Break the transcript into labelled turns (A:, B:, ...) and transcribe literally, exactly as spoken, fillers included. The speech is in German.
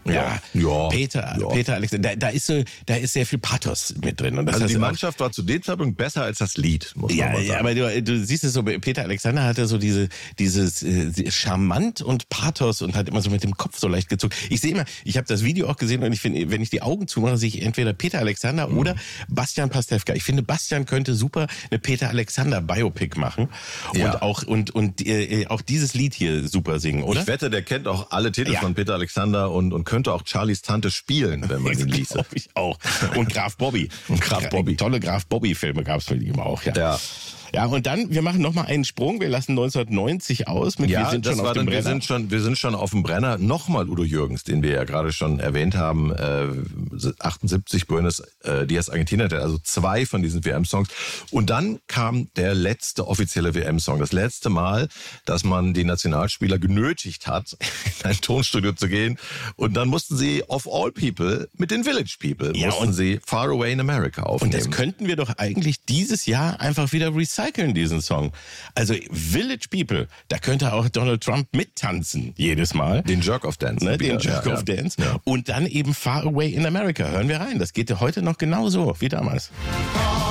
A: Ja, ja, Peter, ja. Peter Alexander, da, da ist so, da ist sehr viel Pathos mit drin. Und das
B: also die Mannschaft war zu dem Zeitpunkt besser als das Lied, muss
A: ja,
B: man mal sagen.
A: Ja, aber du, du siehst es so, Peter Alexander hatte so diese, dieses äh, charmant und Pathos und hat immer so mit dem Kopf so leicht gezuckt. Ich sehe immer, ich habe das Video auch gesehen und ich finde, wenn ich die Augen zumache, sehe ich entweder Peter Alexander mhm. oder Bastian Pastewka. Ich finde, Bastian könnte super eine Peter Alexander Biopic machen
B: ja.
A: und auch und und äh, auch dieses Lied hier super singen, oder?
B: Ich wette, der kennt auch alle Titel ja. von Peter Alexander und und könnte auch Charlies Tante spielen, wenn man ihn liest.
A: Glaube ich auch. Und Graf Bobby.
B: Und Graf Bobby.
A: Tolle Graf Bobby-Filme gab es mit ihm auch, ja.
B: Ja.
A: Ja, und dann, wir machen nochmal einen Sprung. Wir lassen neunzehnhundert aus mit
B: ja,
A: Wir sind
B: das
A: schon
B: war
A: auf dem
B: dann,
A: Brenner.
B: Wir sind schon, wir sind schon auf dem Brenner. Nochmal Udo Jürgens, den wir ja gerade schon erwähnt haben, äh, achtundsiebzig, Buenos äh, Dias Argentina, der also zwei von diesen W M-Songs. Und dann kam der letzte offizielle W M-Song. Das letzte Mal, dass man die Nationalspieler genötigt hat, in ein Tonstudio zu gehen. Und dann mussten sie, of all people, mit den Village People,
A: ja,
B: mussten sie Far Away in America aufnehmen.
A: Und das könnten wir doch eigentlich dieses Jahr einfach wieder recyceln, diesen Song. Also Village People, da könnte auch Donald Trump mittanzen, jedes Mal.
B: Den Jerk of Dance.
A: Ne, den Jerk ja, of ja. Dance. Ja. Und dann eben Far Away in America. Hören wir rein. Das geht ja heute noch genauso wie damals.